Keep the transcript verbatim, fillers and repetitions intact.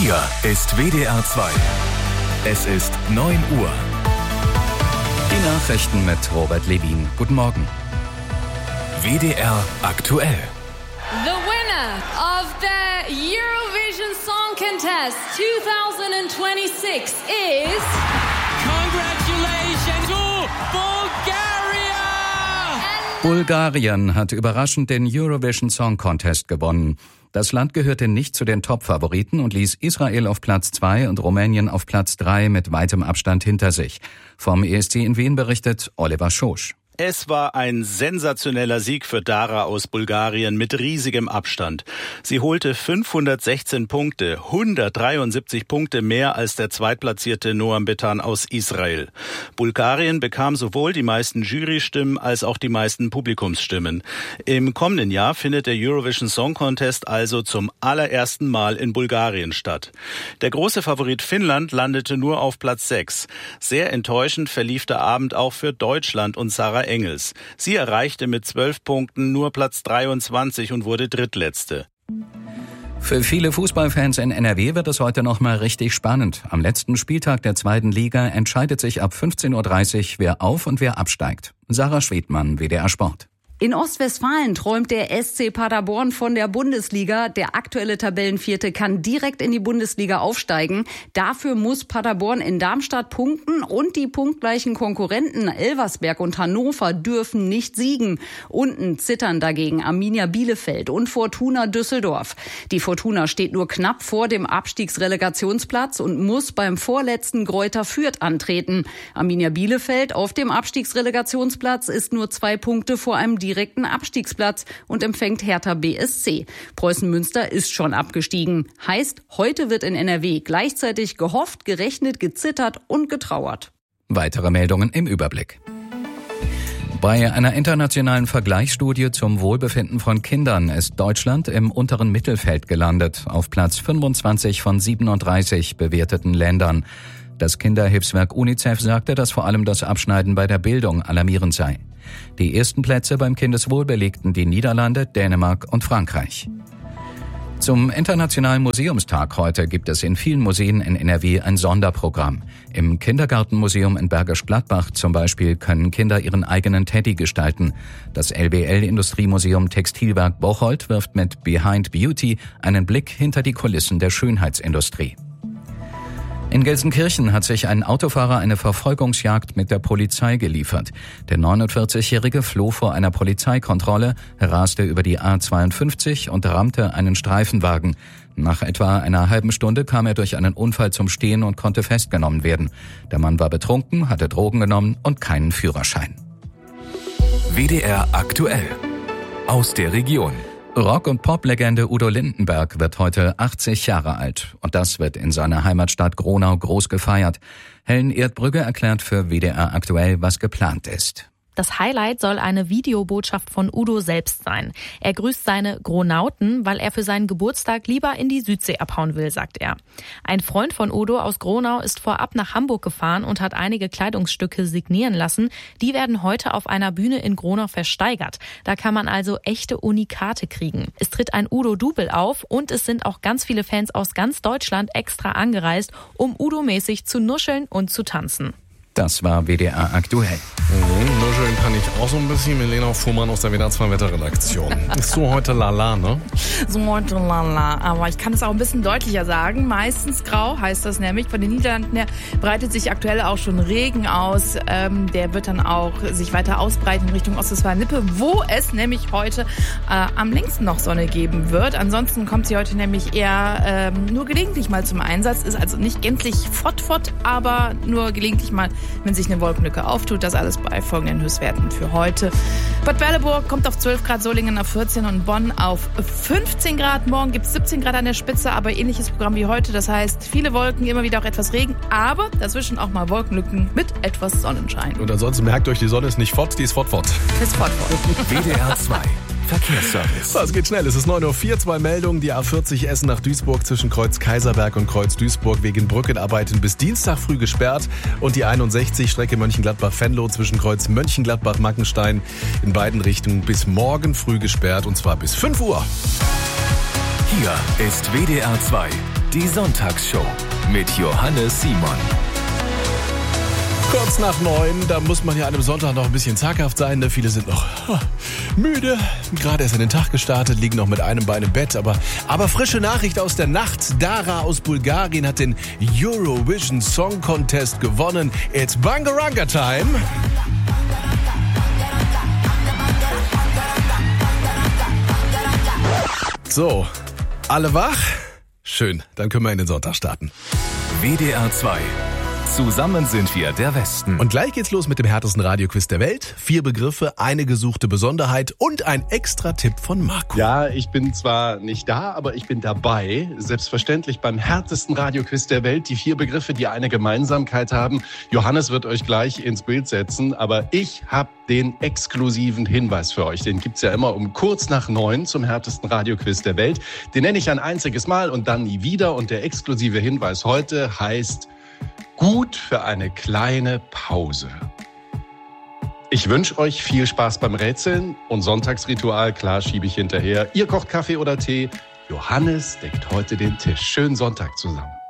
Hier ist W D R zwei. Es ist neun Uhr. Die Nachrichten mit Robert Levin. Guten Morgen. W D R aktuell. The winner of the Eurovision Song Contest twenty twenty-six is... Congratulations to Bulgaria! Bulgarien hat überraschend den Eurovision Song Contest gewonnen. Das Land gehörte nicht zu den Top-Favoriten und ließ Israel auf Platz zwei und Rumänien auf Platz drei mit weitem Abstand hinter sich. Vom E S C in Wien berichtet Oliver Schosch. Es war ein sensationeller Sieg für Dara aus Bulgarien mit riesigem Abstand. Sie holte fünfhundertsechzehn Punkte, hundertdreiundsiebzig Punkte mehr als der zweitplatzierte Noam Betan aus Israel. Bulgarien bekam sowohl die meisten Jurystimmen als auch die meisten Publikumsstimmen. Im kommenden Jahr findet der Eurovision Song Contest also zum allerersten Mal in Bulgarien statt. Der große Favorit Finnland landete nur auf Platz sechs. Sehr enttäuschend verlief der Abend auch für Deutschland und Sarah Engels. Sie erreichte mit zwölf Punkten nur Platz dreiundzwanzig und wurde Drittletzte. Für viele Fußballfans in N R W wird es heute noch mal richtig spannend. Am letzten Spieltag der zweiten Liga entscheidet sich ab fünfzehn Uhr dreißig, wer auf- und wer absteigt. Sarah Schwedmann, W D R Sport. In Ostwestfalen träumt der S C Paderborn von der Bundesliga. Der aktuelle Tabellenvierte kann direkt in die Bundesliga aufsteigen. Dafür muss Paderborn in Darmstadt punkten und die punktgleichen Konkurrenten Elversberg und Hannover dürfen nicht siegen. Unten zittern dagegen Arminia Bielefeld und Fortuna Düsseldorf. Die Fortuna steht nur knapp vor dem Abstiegsrelegationsplatz und muss beim vorletzten Greuther Fürth antreten. Arminia Bielefeld auf dem Abstiegsrelegationsplatz ist nur zwei Punkte vor einem direkten Abstiegsplatz und empfängt Hertha B S C. Preußen Münster ist schon abgestiegen. Heißt, heute wird in N R W gleichzeitig gehofft, gerechnet, gezittert und getrauert. Weitere Meldungen im Überblick. Bei einer internationalen Vergleichsstudie zum Wohlbefinden von Kindern ist Deutschland im unteren Mittelfeld gelandet, auf Platz fünfundzwanzig von siebenunddreißig bewerteten Ländern. Das Kinderhilfswerk UNICEF sagte, dass vor allem das Abschneiden bei der Bildung alarmierend sei. Die ersten Plätze beim Kindeswohl belegten die Niederlande, Dänemark und Frankreich. Zum Internationalen Museumstag heute gibt es in vielen Museen in N R W ein Sonderprogramm. Im Kindergartenmuseum in Bergisch Gladbach zum Beispiel können Kinder ihren eigenen Teddy gestalten. Das L B L-Industriemuseum Textilwerk Bocholt wirft mit Behind Beauty einen Blick hinter die Kulissen der Schönheitsindustrie. In Gelsenkirchen hat sich ein Autofahrer eine Verfolgungsjagd mit der Polizei geliefert. Der neunundvierzigjährige floh vor einer Polizeikontrolle, raste über die A zweiundfünfzig und rammte einen Streifenwagen. Nach etwa einer halben Stunde kam er durch einen Unfall zum Stehen und konnte festgenommen werden. Der Mann war betrunken, hatte Drogen genommen und keinen Führerschein. W D R aktuell. Aus der Region. Rock- und Pop-Legende Udo Lindenberg wird heute achtzig Jahre alt. Und das wird in seiner Heimatstadt Gronau groß gefeiert. Helen Erdbrügge erklärt für W D R aktuell, was geplant ist. Das Highlight soll eine Videobotschaft von Udo selbst sein. Er grüßt seine Gronauten, weil er für seinen Geburtstag lieber in die Südsee abhauen will, sagt er. Ein Freund von Udo aus Gronau ist vorab nach Hamburg gefahren und hat einige Kleidungsstücke signieren lassen. Die werden heute auf einer Bühne in Gronau versteigert. Da kann man also echte Unikate kriegen. Es tritt ein Udo-Double auf und es sind auch ganz viele Fans aus ganz Deutschland extra angereist, um Udo-mäßig zu nuscheln und zu tanzen. Das war W D R aktuell. Mhm, nuscheln kann ich auch so ein bisschen mit Lena Fuhrmann aus der W D R zwei Wetterredaktion. Ist so heute lala, ne? So heute lala, aber ich kann es auch ein bisschen deutlicher sagen. Meistens grau heißt das nämlich. Von den Niederlanden her breitet sich aktuell auch schon Regen aus. Ähm, der wird dann auch sich weiter ausbreiten in Richtung Ostwestfalen-Lippe, wo es nämlich heute äh, am längsten noch Sonne geben wird. Ansonsten kommt sie heute nämlich eher ähm, nur gelegentlich mal zum Einsatz. Ist also nicht gänzlich fort-fort, aber nur gelegentlich mal, wenn sich eine Wolkenlücke auftut. Das alles bei folgenden Höchstwerten für heute. Bad Berleburg kommt auf zwölf Grad, Solingen auf vierzehn und Bonn auf fünfzehn Grad. Morgen gibt es siebzehn Grad an der Spitze, aber ähnliches Programm wie heute. Das heißt, viele Wolken, immer wieder auch etwas Regen, aber dazwischen auch mal Wolkenlücken mit etwas Sonnenschein. Und ansonsten merkt euch, die Sonne ist nicht fort, die ist fort-fort. Ist fort-fort. W D R zwei. Verkehrsservice. Das geht schnell. Es ist neun Uhr vier, zwei Meldungen. Die A vierzig Essen nach Duisburg zwischen Kreuz Kaiserberg und Kreuz Duisburg wegen Brückenarbeiten bis Dienstag früh gesperrt. Und die einundsechzig Strecke Mönchengladbach-Venlo zwischen Kreuz Mönchengladbach-Mackenstein in beiden Richtungen bis morgen früh gesperrt und zwar bis fünf Uhr. Hier ist W D R zwei. Die Sonntagsshow mit Johannes Simon. Kurz nach neun, da muss man ja an einem Sonntag noch ein bisschen zaghaft sein. Ne? Viele sind noch oh, müde, gerade erst in den Tag gestartet, liegen noch mit einem Bein im Bett. Aber, aber frische Nachricht aus der Nacht. Dara aus Bulgarien hat den Eurovision Song Contest gewonnen. It's Bangaranga Time. So, alle wach? Schön, dann können wir in den Sonntag starten. W D R zwei. Zusammen sind wir der Westen. Und gleich geht's los mit dem härtesten Radioquiz der Welt. Vier Begriffe, eine gesuchte Besonderheit und ein extra Tipp von Marco. Ja, ich bin zwar nicht da, aber ich bin dabei. Selbstverständlich beim härtesten Radioquiz der Welt. Die vier Begriffe, die eine Gemeinsamkeit haben. Johannes wird euch gleich ins Bild setzen, aber ich habe den exklusiven Hinweis für euch. Den gibt's ja immer um kurz nach neun zum härtesten Radioquiz der Welt. Den nenne ich ein einziges Mal und dann nie wieder. Und der exklusive Hinweis heute heißt: gut für eine kleine Pause. Ich wünsche euch viel Spaß beim Rätseln und Sonntagsritual, klar, schiebe ich hinterher. Ihr kocht Kaffee oder Tee. Johannes deckt heute den Tisch. Schönen Sonntag zusammen.